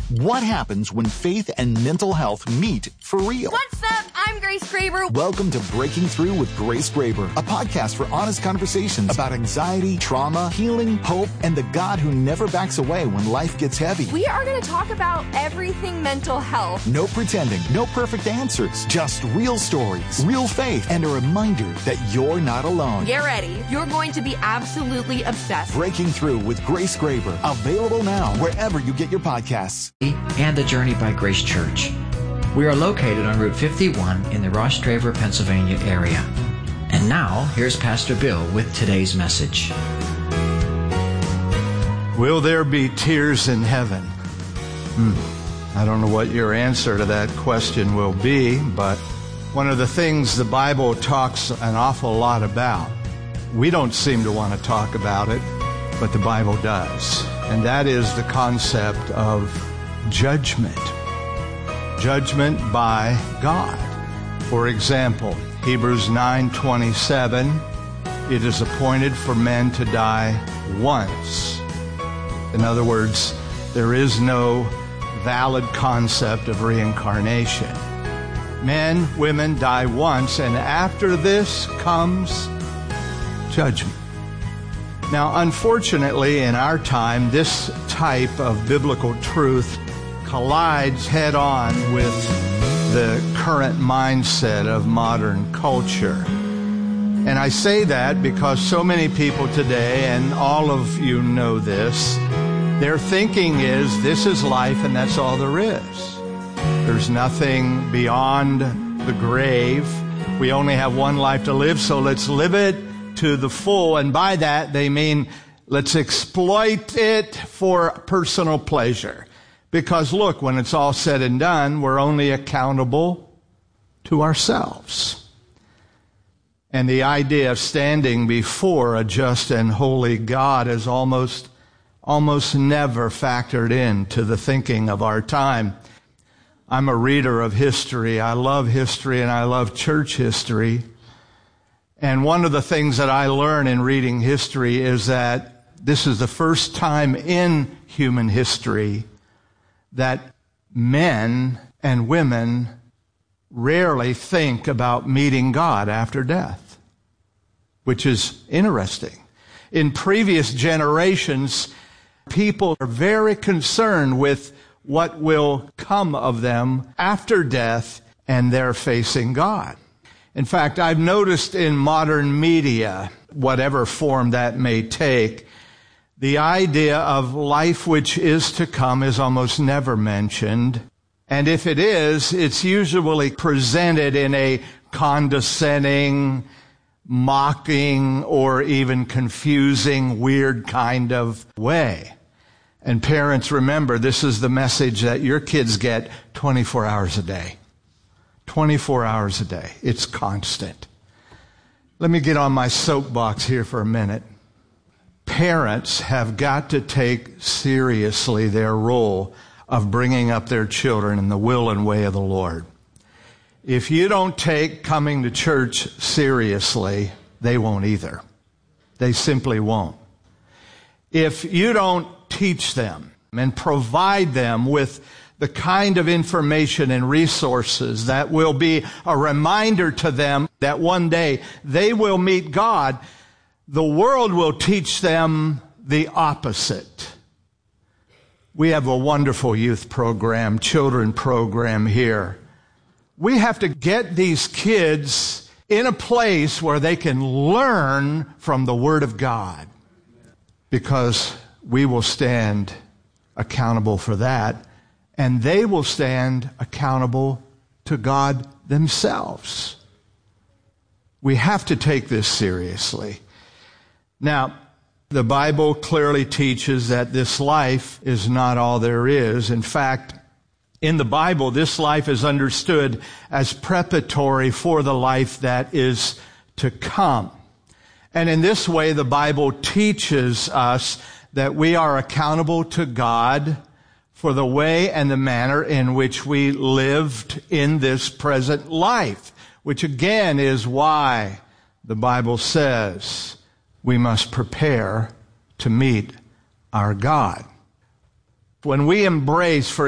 What happens when faith and mental health meet for real? What's up? I'm Grace Graber. Welcome to Breaking Through with Grace Graber, a podcast for honest conversations about anxiety, trauma, healing, hope, and the God who never backs away when life gets heavy. We are going to talk about everything mental health. No pretending, no perfect answers, just real stories, real faith, and a reminder that you're not alone. Get ready. You're going to be absolutely obsessed. Breaking Through with Grace Graber, available now wherever you get your podcasts. And the Journey by Grace Church. We are located on Route 51 in the Ross Draver, Pennsylvania area. And now, here's Pastor Bill with today's message. Will there be tears in heaven? I don't know what your answer to that question will be, but one of the things the Bible talks an awful lot about, we don't seem to want to talk about it, but the Bible does. And that is the concept of judgment. Judgment by God. For example, Hebrews 9:27, it is appointed for men to die once. In other words, there is no valid concept of reincarnation. Men, women die once, and after this comes judgment. Now, unfortunately, in our time, this type of biblical truth collides head-on with the current mindset of modern culture. And I say that because so many people today, and all of you know this, their thinking is this is life and that's all there is. There's nothing beyond the grave. We only have one life to live, so let's live it to the full. And by that, they mean let's exploit it for personal pleasure. Because look, when it's all said and done, we're only accountable to ourselves. And the idea of standing before a just and holy God is almost never factored into the thinking of our time. I'm a reader of history. I love history and I love church history. And one of the things that I learn in reading history is that this is the first time in human history that men and women rarely think about meeting God after death, which is interesting. In previous generations, people are very concerned with what will come of them after death, and they're facing God. In fact, I've noticed in modern media, whatever form that may take, the idea of life which is to come is almost never mentioned. And if it is, it's usually presented in a condescending, mocking, or even confusing, weird kind of way. And parents, remember, this is the message that your kids get 24 hours a day. 24 hours a day. It's constant. Let me get on my soapbox here for a minute. Parents have got to take seriously their role of bringing up their children in the will and way of the Lord. If you don't take coming to church seriously, they won't either. They simply won't. If you don't teach them and provide them with the kind of information and resources that will be a reminder to them that one day they will meet God, the world will teach them the opposite. We have a wonderful youth program, children program here. We have to get these kids in a place where they can learn from the Word of God, because we will stand accountable for that, and they will stand accountable to God themselves. We have to take this seriously. Now, the Bible clearly teaches that this life is not all there is. In fact, in the Bible, this life is understood as preparatory for the life that is to come. And in this way, the Bible teaches us that we are accountable to God for the way and the manner in which we lived in this present life, which again is why the Bible says we must prepare to meet our God. When we embrace, for